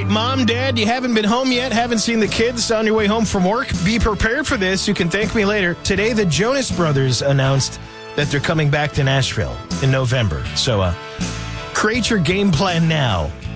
Mom, Dad, you haven't been home yet, haven't seen the kids on your way home from work? Be prepared for this. You can thank me later. Today, the Jonas Brothers announced that they're coming back to Nashville in November. So create your game plan now.